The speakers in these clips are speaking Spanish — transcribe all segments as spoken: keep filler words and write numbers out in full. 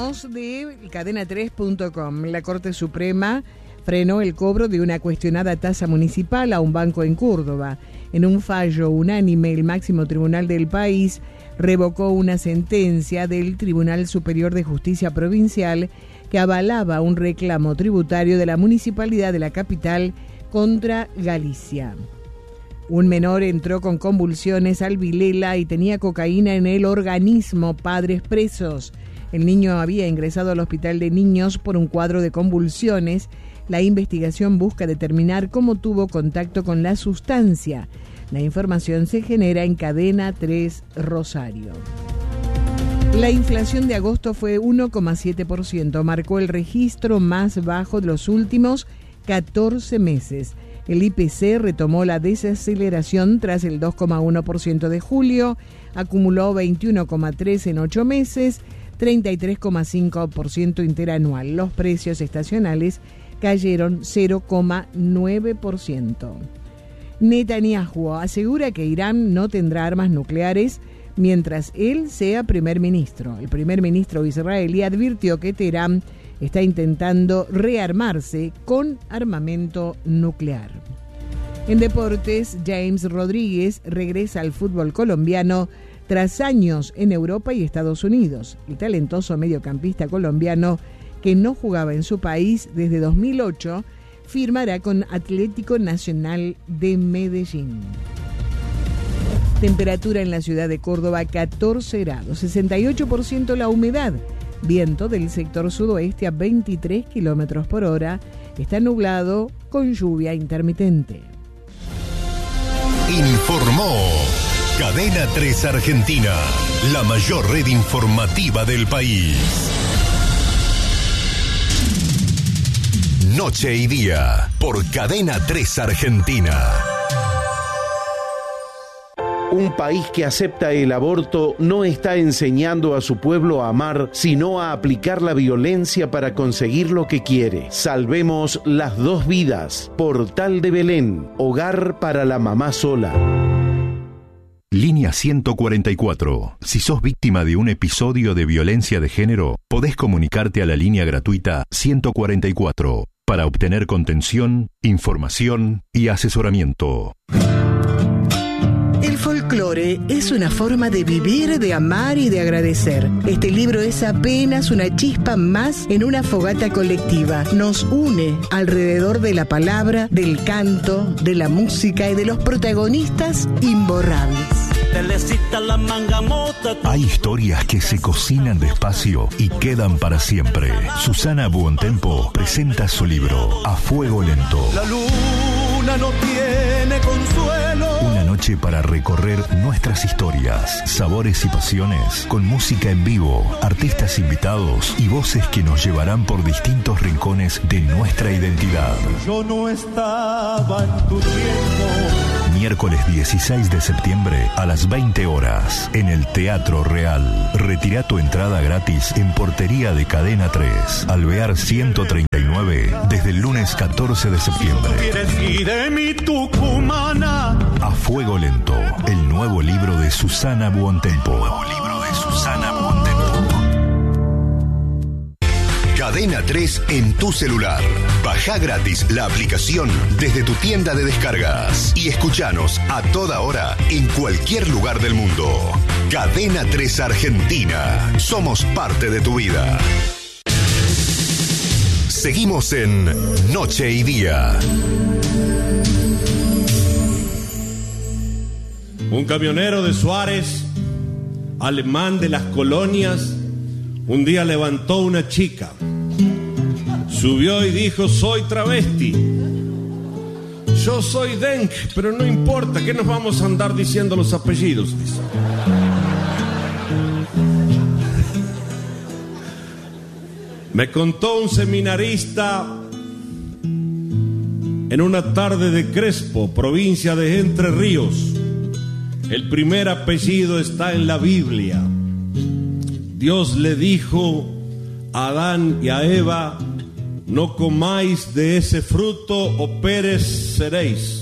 Hablamos de cadena tres punto com. La Corte Suprema frenó el cobro de una cuestionada tasa municipal a un banco en Córdoba. En un fallo unánime, el máximo tribunal del país revocó una sentencia del Tribunal Superior de Justicia Provincial que avalaba un reclamo tributario de la municipalidad de la capital contra Galicia. Un menor entró con convulsiones al Vilela y tenía cocaína en el organismo. Padres presos. El niño había ingresado al hospital de niños por un cuadro de convulsiones. La investigación busca determinar cómo tuvo contacto con la sustancia. La información se genera en Cadena tres Rosario. La inflación de agosto fue uno coma siete por ciento, marcó el registro más bajo de los últimos catorce meses. El I P C retomó la desaceleración tras el dos coma uno por ciento de julio, acumuló veintiuno coma tres por ciento en ocho meses, treinta y tres coma cinco por ciento interanual. Los precios estacionales cayeron cero coma nueve por ciento. Netanyahu asegura que Irán no tendrá armas nucleares mientras él sea primer ministro. El primer ministro israelí advirtió que Teherán está intentando rearmarse con armamento nuclear. En deportes, James Rodríguez regresa al fútbol colombiano tras años en Europa y Estados Unidos. El talentoso mediocampista colombiano, que no jugaba en su país desde dos mil ocho, firmará con Atlético Nacional de Medellín. Temperatura en la ciudad de Córdoba, catorce grados, sesenta y ocho por ciento la humedad. Viento del sector sudoeste a veintitrés kilómetros por hora. Está nublado con lluvia intermitente. Informó Cadena tres Argentina, la mayor red informativa del país. Noche y día, por Cadena tres Argentina. Un país que acepta el aborto no está enseñando a su pueblo a amar, sino a aplicar la violencia para conseguir lo que quiere. Salvemos las dos vidas. Portal de Belén, hogar para la mamá sola. Línea ciento cuarenta y cuatro. Si sos víctima de un episodio de violencia de género, podés comunicarte a la línea gratuita ciento cuarenta y cuatro para obtener contención, información y asesoramiento. El folclore es una forma de vivir, de amar y de agradecer. Este libro es apenas una chispa más en una fogata colectiva. Nos une alrededor de la palabra, del canto, de la música y de los protagonistas imborrables. Hay historias que se cocinan despacio y quedan para siempre. Susana Buontempo presenta su libro A Fuego Lento. La luna no tiene consuelo. Una noche para recorrer nuestras historias, sabores y pasiones, con música en vivo, artistas invitados y voces que nos llevarán por distintos rincones de nuestra identidad. Yo no estaba en tu tiempo. Miércoles dieciséis de septiembre a las veinte horas en el Teatro Real. Retira tu entrada gratis en portería de Cadena tres, Alvear ciento treinta y nueve, desde el lunes catorce de septiembre. A Fuego Lento, el nuevo libro de Susana Buontempo. El nuevo libro de Susana Buontempo. Cadena tres en tu celular. Baja gratis la aplicación desde tu tienda de descargas y escuchanos a toda hora en cualquier lugar del mundo. Cadena tres Argentina. Somos parte de tu vida. Seguimos en Noche y Día. Un camionero de Suárez, alemán de las colonias, un día levantó una chica. Subió y dijo: soy travesti. Yo soy Denk, pero no importa, ¿qué nos vamos a andar diciendo los apellidos? Dice. Me contó un seminarista en una tarde de Crespo, provincia de Entre Ríos. El primer apellido está en la Biblia. Dios le dijo a Adán y a Eva: no comáis de ese fruto o pereceréis.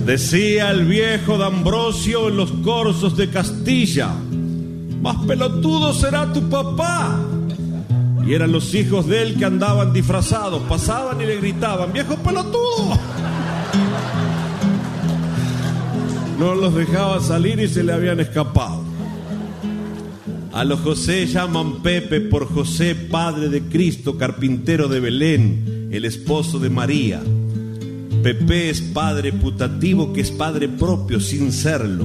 Decía el viejo D'Ambrosio en los corzos de Castilla: más pelotudo será tu papá. Y eran los hijos de él que andaban disfrazados, pasaban y le gritaban: ¡viejo pelotudo! No los dejaba salir y se le habían escapado. A los José llaman Pepe por José, padre de Cristo, carpintero de Belén, el esposo de María. Pepe es padre putativo, que es padre propio sin serlo.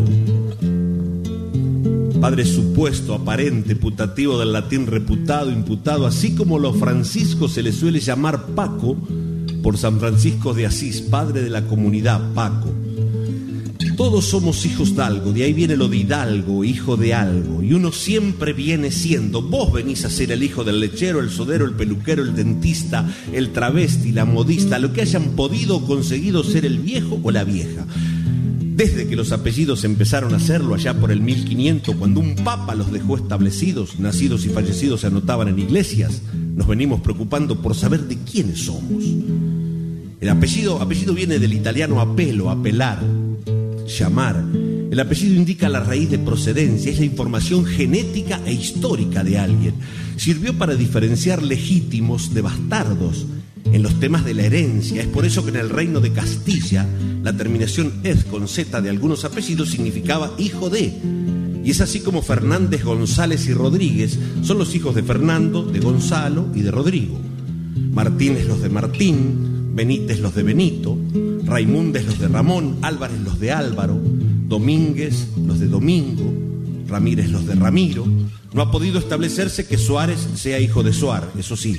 Padre supuesto, aparente, putativo del latín reputado, imputado, así como los franciscos se les suele llamar Paco por San Francisco de Asís, padre de la comunidad, Paco. Todos somos hijos de algo, de ahí viene lo de hidalgo, hijo de algo, y uno siempre viene siendo. Vos venís a ser el hijo del lechero, el sodero, el peluquero, el dentista, el travesti, la modista, lo que hayan podido o conseguido ser el viejo o la vieja. Desde que los apellidos empezaron a hacerlo allá por el mil quinientos, cuando un papa los dejó establecidos, nacidos y fallecidos se anotaban en iglesias, nos venimos preocupando por saber de quiénes somos. El apellido, apellido viene del italiano apelo, apelar, llamar. El apellido indica la raíz de procedencia, es la información genética e histórica de alguien. Sirvió para diferenciar legítimos de bastardos en los temas de la herencia. Es por eso que en el reino de Castilla la terminación "ed" con Z de algunos apellidos significaba hijo de. Y es así como Fernández, González y Rodríguez son los hijos de Fernando, de Gonzalo y de Rodrigo. Martínez los de Martín, Benítez los de Benito, Raimúndez los de Ramón, Álvarez los de Álvaro, Domínguez los de Domingo, Ramírez los de Ramiro. No ha podido establecerse que Suárez sea hijo de Suar, eso sí.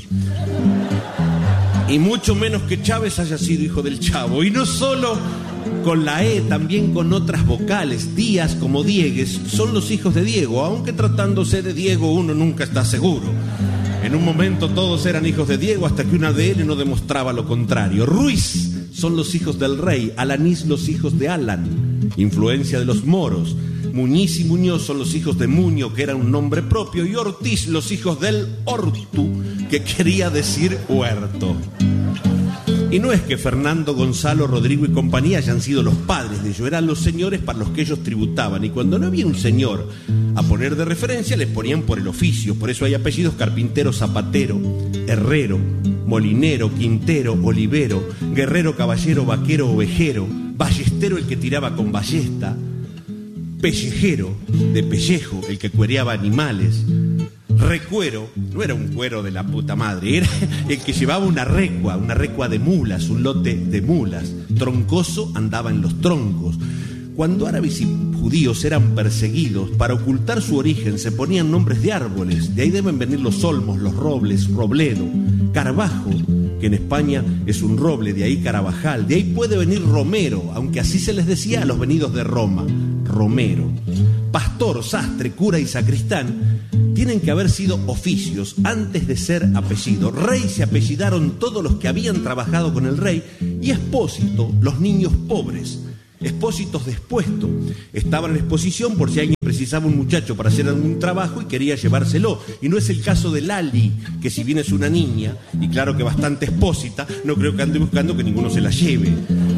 Y mucho menos que Chávez haya sido hijo del Chavo. Y no solo con la E, también con otras vocales. Díaz como Diegues son los hijos de Diego, aunque tratándose de Diego uno nunca está seguro. En un momento todos eran hijos de Diego hasta que un A D N no demostraba lo contrario. Ruiz son los hijos del rey, Alanís los hijos de Alan, influencia de los moros. Muñiz y Muñoz son los hijos de Muño, que era un nombre propio, y Ortiz los hijos del Ortu, que quería decir huerto. Y no es que Fernando, Gonzalo, Rodrigo y compañía hayan sido los padres de ellos, eran los señores para los que ellos tributaban, y cuando no había un señor a poner de referencia les ponían por el oficio. Por eso hay apellidos: carpintero, zapatero, herrero, molinero, quintero, olivero, guerrero, caballero, vaquero, ovejero, ballestero, el que tiraba con ballesta, pellejero, de pellejo, el que cuereaba animales. Recuero, no era un cuero de la puta madre, era el que llevaba una recua, una recua de mulas, un lote de mulas. Troncoso andaba en los troncos. Cuando árabes y judíos eran perseguidos, para ocultar su origen se ponían nombres de árboles. De ahí deben venir los olmos, los robles, robledo, carbajo, que en España es un roble, de ahí Carabajal. De ahí puede venir Romero, aunque así se les decía a los venidos de Roma, Romero. Pastor, sastre, cura y sacristán tienen que haber sido oficios antes de ser apellido. Rey se apellidaron todos los que habían trabajado con el rey, y expósito los niños pobres. Expósitos de expuesto. Estaban en exposición por si alguien precisaba un muchacho para hacer algún trabajo y quería llevárselo. Y no es el caso de Lali, que si bien es una niña, y claro que bastante expósita, no creo que ande buscando que ninguno se la lleve.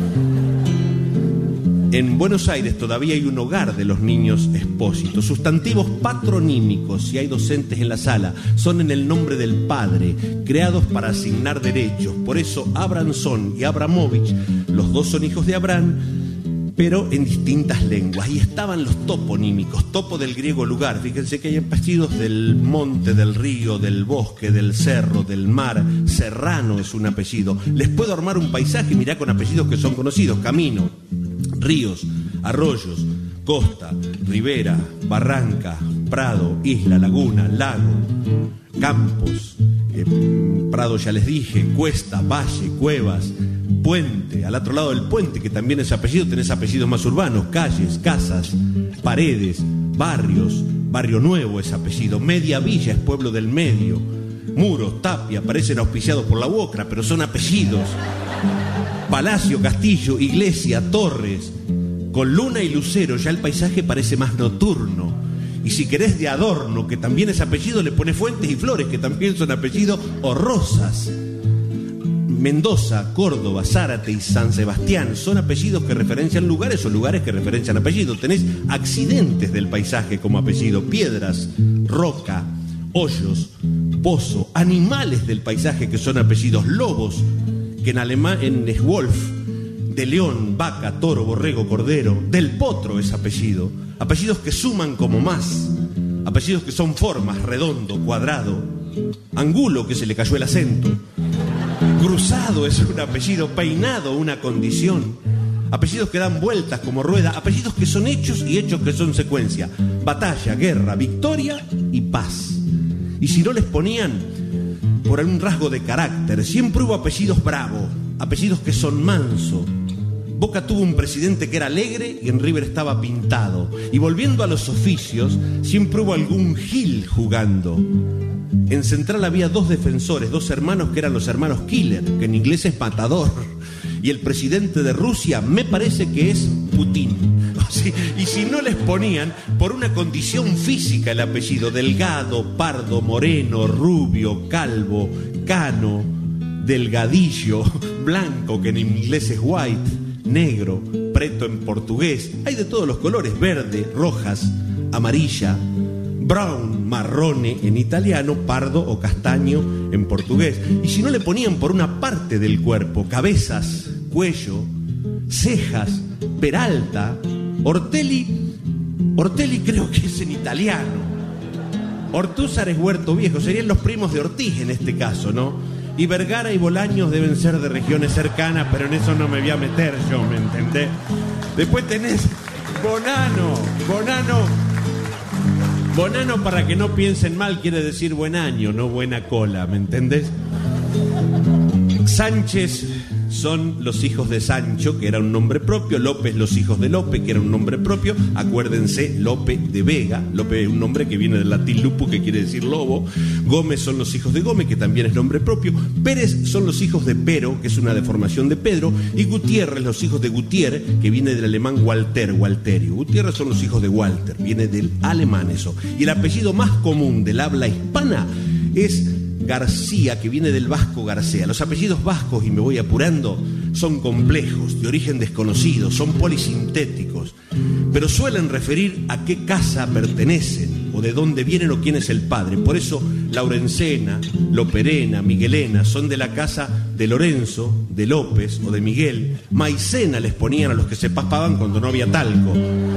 En Buenos Aires todavía hay un hogar de los niños expósitos. Sustantivos patronímicos, si hay docentes en la sala, son en el nombre del padre, creados para asignar derechos. Por eso Abramson y Abramovich, los dos son hijos de Abraham, pero en distintas lenguas. Y estaban los toponímicos, topo del griego lugar. Fíjense que hay apellidos del monte, del río, del bosque, del cerro, del mar. Serrano es un apellido. Les puedo armar un paisaje, mirá, con apellidos que son conocidos: Camino, ríos, arroyos, costa, ribera, barranca, prado, isla, laguna, lago, campos, eh, prado ya les dije, cuesta, valle, cuevas, puente. Al otro lado del puente, que también es apellido, tenés apellidos más urbanos: calles, casas, paredes, barrios. Barrio Nuevo es apellido. Media Villa es pueblo del medio. Muros, Tapia, parecen auspiciados por la U O C R A, pero son apellidos. Palacio, castillo, iglesia, torres. Con luna y lucero ya el paisaje parece más nocturno. Y si querés de adorno, que también es apellido, le pones Fuentes y Flores, que también son apellido, o Rosas. Mendoza, Córdoba, Zárate y San Sebastián son apellidos que referencian lugares o lugares que referencian apellidos. Tenés accidentes del paisaje como apellido, piedras, roca, hoyos, pozo, animales del paisaje que son apellidos, lobos, que en alemán en es Wolf, de león, vaca, toro, borrego, cordero, del potro es apellido, apellidos que suman como más, apellidos que son formas, redondo, cuadrado, angulo, que se le cayó el acento, cruzado es un apellido, peinado una condición, apellidos que dan vueltas como rueda, apellidos que son hechos y hechos que son secuencia, batalla, guerra, victoria y paz. Y si no les ponían por algún rasgo de carácter, siempre hubo apellidos bravos, apellidos que son manso. Boca tuvo un presidente que era alegre y en River estaba pintado. Y volviendo a los oficios, siempre hubo algún gil jugando. En Central había dos defensores, dos hermanos que eran los hermanos Killer, que en inglés es matador. Y el presidente de Rusia me parece que es Putin. Y si no les ponían por una condición física el apellido, delgado, pardo, moreno, rubio, calvo, cano, delgadillo, blanco, que en inglés es white, negro, preto en portugués, hay de todos los colores, verde, rojas, amarilla, brown, marrone en italiano, pardo o castaño en portugués. Y si no le ponían por una parte del cuerpo, cabezas, cuello, cejas, Peralta, Ortelli, Ortelli creo que es en italiano, Ortúzar es Huerto Viejo, serían los primos de Ortiz en este caso, ¿no? Y Vergara y Bolaños deben ser de regiones cercanas, pero en eso no me voy a meter yo, ¿me entendés? Después tenés Bonano, Bonano, Bonano, para que no piensen mal, quiere decir buen año, no buena cola, ¿me entendés? Sánchez son los hijos de Sancho, que era un nombre propio. López, los hijos de Lope, que era un nombre propio. Acuérdense, Lope de Vega. Lope es un nombre que viene del latín lupo, que quiere decir lobo. Gómez son los hijos de Gómez, que también es nombre propio. Pérez son los hijos de Pero, que es una deformación de Pedro. Y Gutiérrez, los hijos de Gutier, que viene del alemán Walter, Walterio. Gutiérrez son los hijos de Walter, viene del alemán eso. Y el apellido más común del habla hispana es García, que viene del vasco García. Los apellidos vascos, y me voy apurando, son complejos, de origen desconocido, son polisintéticos, pero suelen referir a qué casa pertenecen, o de dónde vienen, o quién es el padre. Por eso Laurencena, Loperena, Miguelena son de la casa de Lorenzo, de López o de Miguel. Maicena les ponían a los que se paspaban cuando no había talco.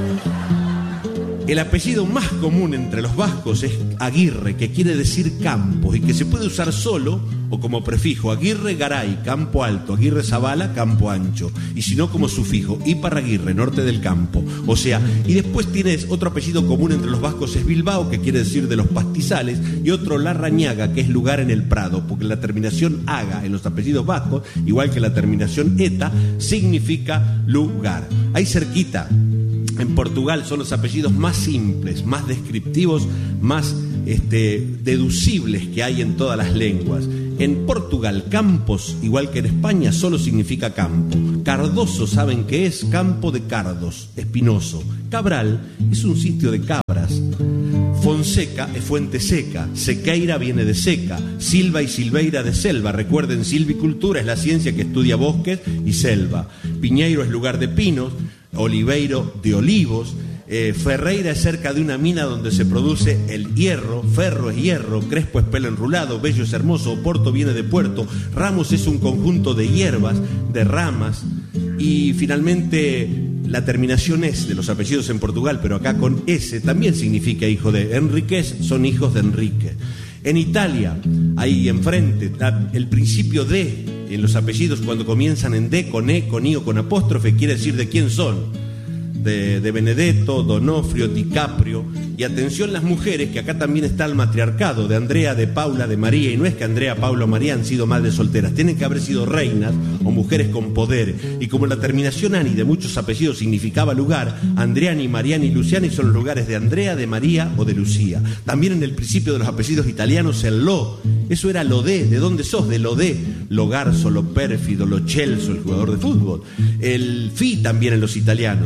El apellido más común entre los vascos es Aguirre, que quiere decir campos, y que se puede usar solo o como prefijo. Aguirre Garay, campo alto. Aguirre Zabala, campo ancho. Y si no, como sufijo, Iparraguirre, norte del campo. O sea, y después tienes otro apellido común entre los vascos, es Bilbao, que quiere decir de los pastizales, y otro Larrañaga, que es lugar en el prado, porque la terminación aga en los apellidos vascos, igual que la terminación eta, significa lugar. Ahí cerquita, en Portugal, son los apellidos más simples, más descriptivos, más este, deducibles que hay en todas las lenguas. En Portugal, Campos, igual que en España, solo significa campo. Cardoso, ¿saben qué es? Campo de cardos, espinoso. Cabral es un sitio de cabras. Fonseca es fuente seca. Sequeira viene de seca. Silva y Silveira de selva. Recuerden, silvicultura es la ciencia que estudia bosques y selva. Piñeiro es lugar de pinos. Oliveiro de olivos. eh, Ferreira es cerca de una mina donde se produce el hierro. Ferro es hierro. Crespo es pelo enrulado. Bello es hermoso. Oporto viene de puerto. Ramos es un conjunto de hierbas, de ramas. Y finalmente la terminación es de los apellidos en Portugal, pero acá con S también significa hijo de. Enríquez son hijos de Enrique. En Italia, ahí enfrente, el principio de en los apellidos, cuando comienzan en D, con E, con I o con apóstrofe, quiere decir de quién son. De, de Benedetto, Donofrio, DiCaprio. Y atención las mujeres, que acá también está el matriarcado, de Andrea, de Paula, de María. Y no es que Andrea, Paula o María han sido madres solteras, tienen que haber sido reinas o mujeres con poder. Y como la terminación Ani de muchos apellidos significaba lugar, Andreani, Mariani y Luciani son los lugares de Andrea, de María o de Lucía. También en el principio de los apellidos italianos, el lo, eso era lo de, ¿de dónde sos? De lo de, lo garzo, lo pérfido, lo Celso, el jugador de fútbol. El fi también en los italianos, Figli,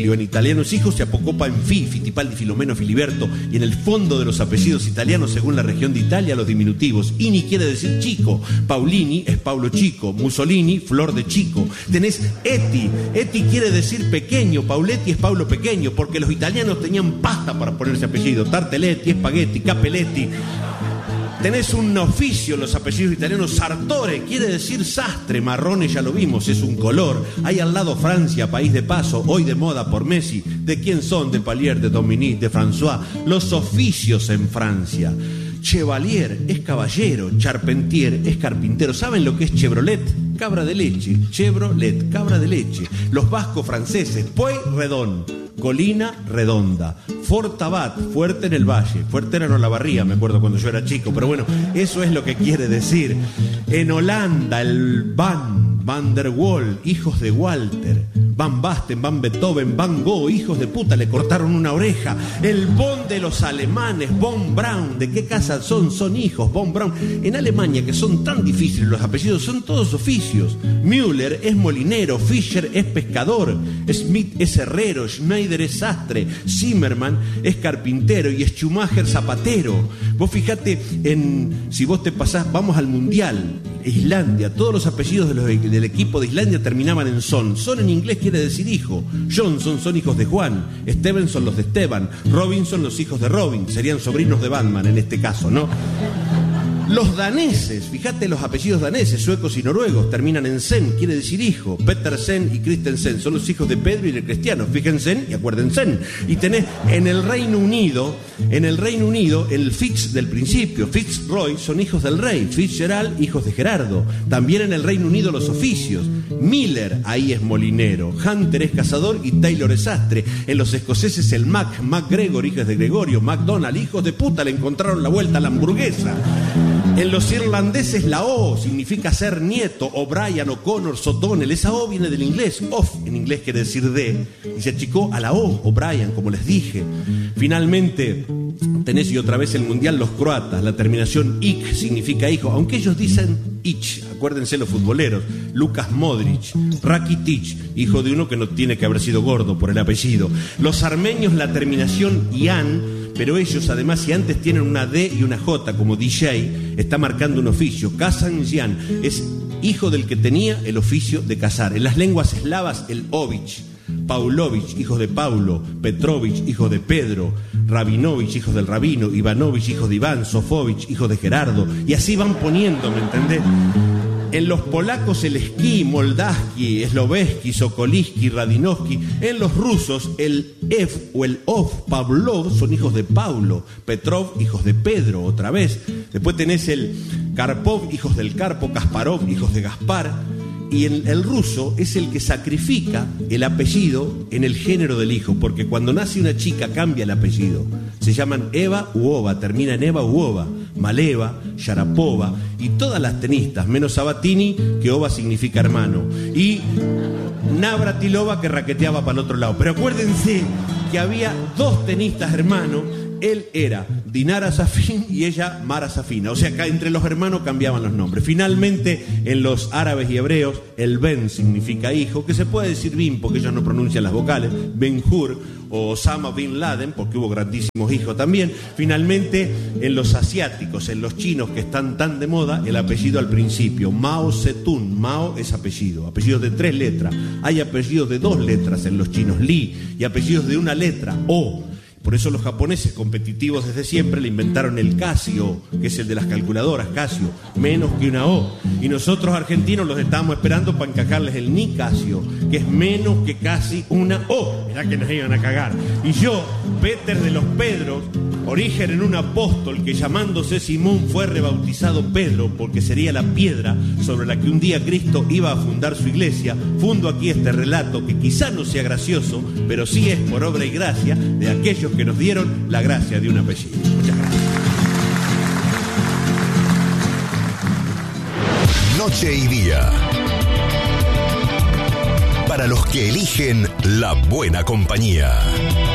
Virgilio, en italiano es hijo, se apocopa en Fi, Fittipaldi, Filomeno, Filiberto, y en el fondo de los apellidos italianos, según la región de Italia, los diminutivos. Ini quiere decir chico, Paulini es Paulo Chico, Mussolini, Flor de Chico. Tenés Eti, Eti quiere decir pequeño, Pauletti es Paulo Pequeño, porque los italianos tenían pasta para ponerse apellido, Tarteletti, Spaghetti, Capelletti. Tenés un oficio en los apellidos italianos, Sartore, quiere decir sastre, Marrone ya lo vimos, es un color. Hay al lado Francia, país de paso, hoy de moda por Messi. ¿De quién son? De Palier, de Dominique, de François. Los oficios en Francia. Chevalier es caballero, Charpentier es carpintero. ¿Saben lo que es Chevrolet? Cabra de leche. Chevrolet, cabra de leche. Los vascos franceses, Pueyrredón, colina redonda. Fortabat, fuerte en el valle. Fuerte era Olavarría, me acuerdo cuando yo era chico. Pero bueno, eso es lo que quiere decir. En Holanda, el Van, Van der Waal, hijos de Walter. Van Basten, Van Beethoven, Van Gogh, hijos de puta, le cortaron una oreja. El Bonn de los alemanes, Von Braun. ¿De qué casa son? Son hijos, Von Braun. En Alemania, que son tan difíciles los apellidos, son todos oficios. Müller es molinero, Fischer es pescador, Smith es herrero, Schneider es sastre, Zimmermann es carpintero y Schumacher zapatero. Vos fijate en, si vos te pasás, vamos al Mundial, Islandia, todos los apellidos de los, del equipo de Islandia terminaban en son. Son en inglés quiere decir hijo. Johnson son hijos de Juan, Stevenson los de Esteban, Robinson los hijos de Robin, serían sobrinos de Batman en este caso, ¿no? Los daneses, fíjate los apellidos daneses, suecos y noruegos, terminan en sen, quiere decir hijo. Petersen y Christensen son los hijos de Pedro y de Cristiano, fíjense y acuérdense. Y tenés en el Reino Unido, en el Reino Unido, el Fitz del principio, Fitzroy son hijos del rey, Fitzgerald hijos de Gerardo. También en el Reino Unido los oficios. Miller, ahí es molinero, Hunter es cazador y Taylor es sastre. En los escoceses el Mac, MacGregor, hijos de Gregorio, MacDonald, hijos de puta, le encontraron la vuelta a la hamburguesa. En los irlandeses la O significa ser nieto, O'Brien, O'Connor, O'Donnell. Esa O viene del inglés, off en inglés quiere decir de, y se achicó a la O, O'Brien, como les dije. Finalmente, tenés y otra vez el mundial los croatas, la terminación ik significa hijo, aunque ellos dicen ich, acuérdense los futboleros, Lukas Modric, Rakitic, hijo de uno que no tiene que haber sido gordo por el apellido. Los armenios la terminación ian, pero ellos además, si antes tienen una D y una J como D J, está marcando un oficio. Kazan Jian es hijo del que tenía el oficio de cazar. En las lenguas eslavas el Ovich, Paulovich, hijos de Paulo, Petrovich, hijo de Pedro, Rabinovich, hijos del Rabino, Ivanovich, hijo de Iván, Sofovich, hijo de Gerardo, y así van poniendo, ¿me entendés? En los polacos el esquí, Moldavsky, Sloveski, Sokoliski, Radinovsky. En los rusos el F o el Ov, Pavlov, son hijos de Paulo. Petrov, hijos de Pedro, otra vez. Después tenés el Karpov, hijos del Karpo. Kasparov, hijos de Gaspar. Y en el ruso es el que sacrifica el apellido en el género del hijo, porque cuando nace una chica cambia el apellido. Se llaman Eva u Ova, termina en Eva u Ova, Maleva, Sharapova y todas las tenistas, menos Sabatini, que Ova significa hermano, y Navratilova, que raqueteaba para el otro lado. Pero acuérdense que había dos tenistas hermanos. Él era Dinara Safin y ella Mara Safina. O sea, que entre los hermanos cambiaban los nombres. Finalmente, en los árabes y hebreos, el Ben significa hijo, que se puede decir Bin porque ellos no pronuncian las vocales, Ben-Hur o Osama Bin Laden, porque hubo grandísimos hijos también. Finalmente, en los asiáticos, en los chinos que están tan de moda, el apellido al principio, Mao Zedong. Mao es apellido, apellido de tres letras. Hay apellidos de dos letras en los chinos, Li, y apellidos de una letra, O. Por eso los japoneses, competitivos desde siempre, le inventaron el Casio, que es el de las calculadoras, Casio, menos que una O. Y nosotros argentinos los estábamos esperando para encajarles el Nicasio, que es menos que casi una O. Mirá que nos iban a cagar. Y yo, Peter de los Pedros, origen en un apóstol que llamándose Simón fue rebautizado Pedro, porque sería la piedra sobre la que un día Cristo iba a fundar su iglesia, fundo aquí este relato que quizá no sea gracioso, pero sí es por obra y gracia de aquellos que nos dieron la gracia de un apellido. Muchas gracias. Noche y día. Para los que eligen la buena compañía.